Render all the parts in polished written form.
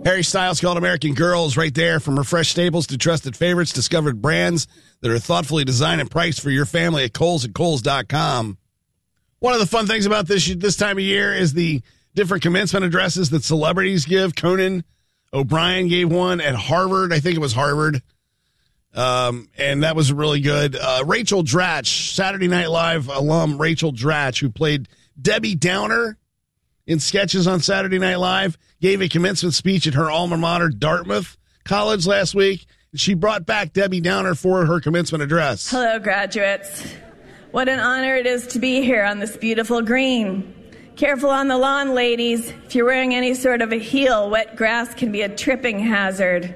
Harry Styles called American Girl is right there. From refreshed staples to trusted favorites, discovered brands that are thoughtfully designed and priced for your family at Kohl's at Kohl's.com. One of the fun things about this time of year is the different commencement addresses that celebrities give. Conan O'Brien gave one at Harvard. I think it was Harvard. And that was really good. Rachel Dratch, Saturday Night Live alum Rachel Dratch, who played Debbie Downer in sketches on Saturday Night Live, gave a commencement speech at her alma mater, Dartmouth College, last week. She brought back Debbie Downer for her commencement address. Hello, graduates. What an honor it is to be here on this beautiful green. Careful on the lawn, ladies. If you're wearing any sort of a heel, wet grass can be a tripping hazard.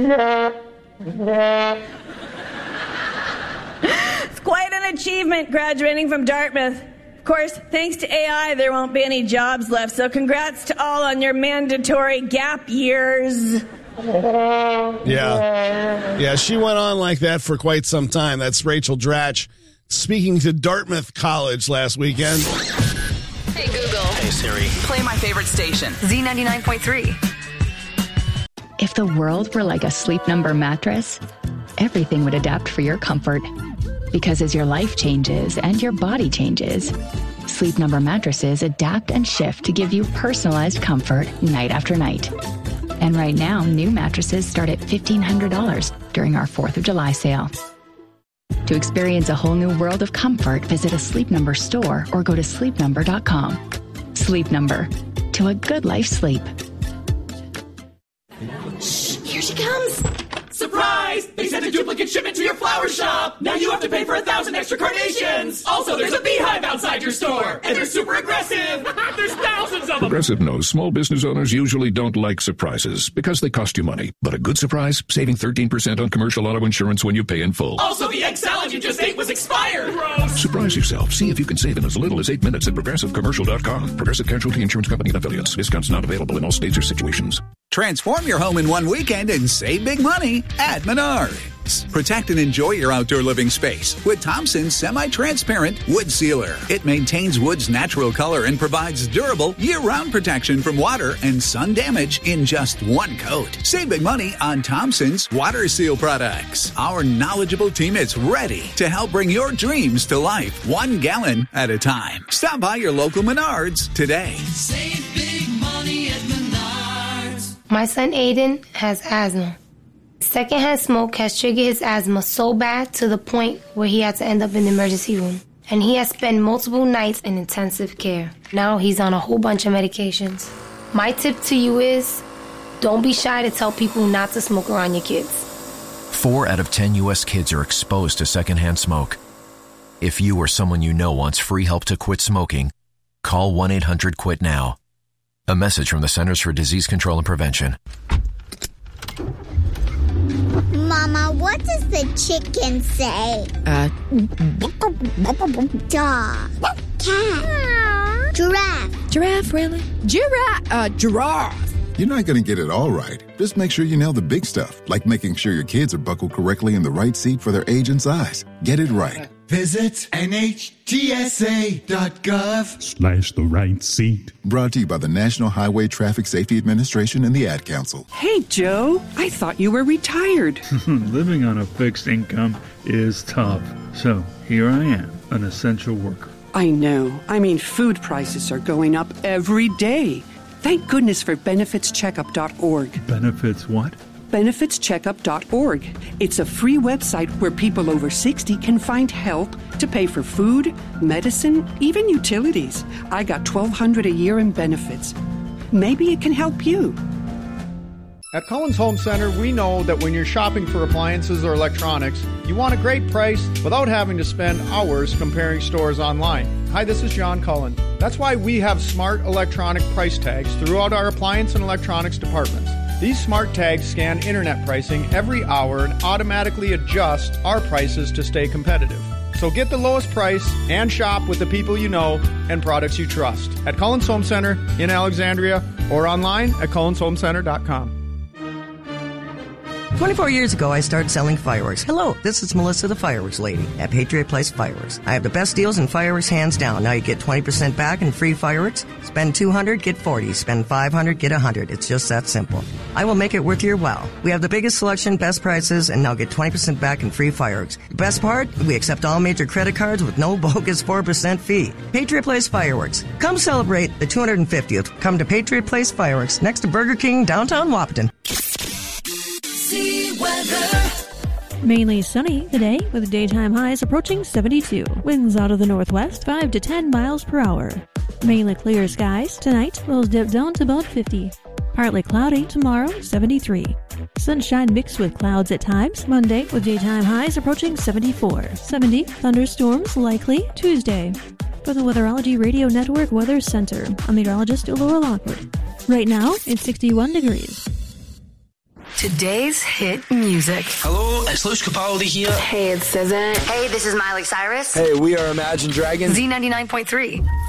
It's quite an achievement graduating from Dartmouth. Of course, thanks to AI, there won't be any jobs left, so congrats to all on your mandatory gap years. Yeah, she went on like that for quite some time. That's Rachel Dratch speaking to Dartmouth College last weekend. Hey, Google. Hey, Siri. Play my favorite station, Z99.3. If the world were like a Sleep Number mattress, everything would adapt for your comfort. Because as your life changes and your body changes, Sleep Number mattresses adapt and shift to give you personalized comfort night after night. And right now, new mattresses start at $1,500 during our 4th of July sale. To experience a whole new world of comfort, visit a Sleep Number store or go to sleepnumber.com. Sleep Number. To a good night's sleep. Shh, here she comes. Surprise! They sent a duplicate shipment to your flower shop! Now you have to pay for 1,000 extra carnations! Also, there's a beehive outside your store! And they're super aggressive! There's thousands of them! Progressive knows small business owners usually don't like surprises because they cost you money. But a good surprise? Saving 13% on commercial auto insurance when you pay in full. Also, the egg salad you just ate was expired! Gross! Surprise yourself. See if you can save in as little as 8 minutes at ProgressiveCommercial.com. Progressive Casualty Insurance Company and Affiliates. Discounts not available in all states or situations. Transform your home in one weekend and save big money at Menards. Protect and enjoy your outdoor living space with Thompson's semi-transparent wood sealer. It maintains wood's natural color and provides durable year-round protection from water and sun damage in just one coat. Save big money on Thompson's water seal products. Our knowledgeable team is ready to help bring your dreams to life, 1 gallon at a time. Stop by your local Menards today. Save big money at Menards. My son Aiden has asthma. Secondhand smoke has triggered his asthma so bad to the point where he had to end up in the emergency room. And he has spent multiple nights in intensive care. Now he's on a whole bunch of medications. My tip to you is, don't be shy to tell people not to smoke around your kids. 4 out of 10 U.S. kids are exposed to secondhand smoke. If you or someone you know wants free help to quit smoking, call 1-800-QUIT-NOW. A message from the Centers for Disease Control and Prevention. Mama, what does the chicken say? Dog. Cat. Giraffe. Giraffe, really? Giraffe. You're not going to get it all right. Just make sure you nail the big stuff, like making sure your kids are buckled correctly in the right seat for their age and size. Get it right. Visit NHTSA.gov/the right seat. Brought to you by the National Highway Traffic Safety Administration and the Ad Council. Hey, Joe, I thought you were retired. Living on a fixed income is tough. So here I am, an essential worker. I know. I mean, food prices are going up every day. Thank goodness for benefitscheckup.org. Benefits what? benefitscheckup.org. It's a free website where people over 60 can find help to pay for food, medicine, even utilities. I got $1,200 a year in benefits. Maybe it can help you. At Collins Home Center, we know that when you're shopping for appliances or electronics, you want a great price without having to spend hours comparing stores online. Hi, this is John Cullen. That's why we have smart electronic price tags throughout our appliance and electronics departments. These smart tags scan internet pricing every hour and automatically adjust our prices to stay competitive. So get the lowest price and shop with the people you know and products you trust at Collins Home Center in Alexandria or online at collinshomecenter.com. 24 years ago, I started selling fireworks. Hello, this is Melissa, the fireworks lady at Patriot Place Fireworks. I have the best deals in fireworks, hands down. Now you get 20% back in free fireworks. Spend $200, get $40. Spend $500, get $100. It's just that simple. I will make it worth your while. We have the biggest selection, best prices, and now get 20% back in free fireworks. The best part? We accept all major credit cards with no bogus 4% fee. Patriot Place Fireworks. Come celebrate the 250th. Come to Patriot Place Fireworks, next to Burger King, downtown Wahpeton. Mainly sunny today with daytime highs approaching 72. Winds out of the northwest 5 to 10 miles per hour. Mainly clear skies tonight. Lows dip down to about 50. Partly cloudy tomorrow 73. Sunshine mixed with clouds at times Monday with daytime highs approaching 74. 70 thunderstorms likely Tuesday. For the Weatherology Radio Network Weather Center, I'm meteorologist Laura Lockwood. Right now it's 61 degrees. Today's hit music. Hello, it's Luis Capaldi here. Hey, it's SZA. Hey, this is Miley Cyrus. Hey, we are Imagine Dragons. Z99.3.